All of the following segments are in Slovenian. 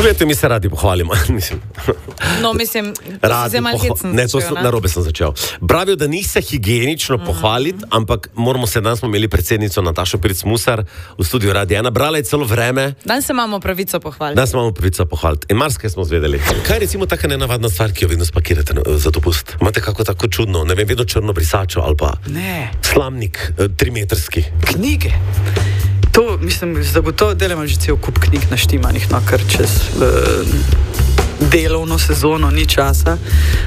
Veste, mi se radi pohvalimo. No, mislim, Radi se malo hecno Ne, to začel, ne? narobe sem začel. Pravijo, da ni se higienično pohvaliti, ampak moramo se, danes smo imeli predsednico Natašo Pirc-Musar v studiu Radia 1. Brala je celo vreme. Danes se imamo pravico pohvaliti. Danes imamo pravico pohvaliti. In marsikaj smo zvedeli. Kaj je recimo taka nenavadna stvar, ki jo vedno spakirate za dopust? Imate kako tako čudno, ne vem, vedno črno brisačo ali pa Ne, slamnik 3-metrski. knjige. To, mislim, zagotovo delam že cel kup knjig naštimanih, no, kar čez delovno sezono ni časa.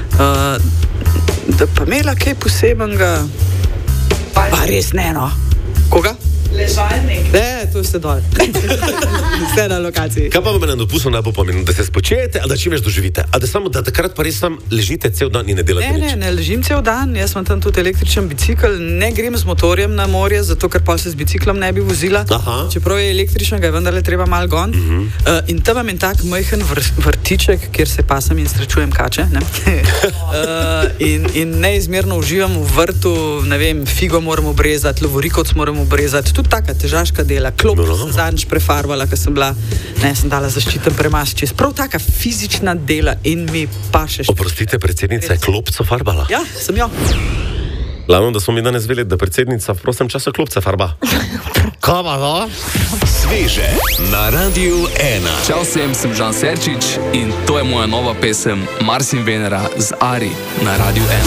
Da pa imela kaj posebenega, pa res ne, no. Koga? Ležalnik. Ne, to ste dol. Vse na lokaciji. Kaj pa vam je na dopustu najbolj pomembno, da se spočijete ali da čim več doživite? Ali da samo, da takrat pa res tam ležite cel dan in ne delate nič? Ne ležim cel dan, jaz imam tam tudi električen bicikl, ne grem z motorjem na morje, zato ker pa se z biciklom ne bi vozila. Aha. Čeprav je električen, ga je vendarle treba malo gon. In tam imam en tak majhen vrtiček, kjer se pasam in srečujem kače. Ne? in neizmerno uživam v vrtu, ne vem, figo moramo brezati, lovorikovc moramo brezati, tudi taka težaška dela. Klop sem zadnjič prefarvala, ker sem bila, ne, sem dala zaščiten premaz čez. Prav taka fizična dela in mi pa še... Oprostite, predsednica je klopco farbala. Ja, sem jo. Glavno, da smo mi danes vedeli, da predsednica v prostem času klopce farba. Kaj pa, no? Sveže na Radiu 1. Čau vsem, sem Žan Serčič in to je moja nova pesem Mars in Venera z Ari na Radiu 1.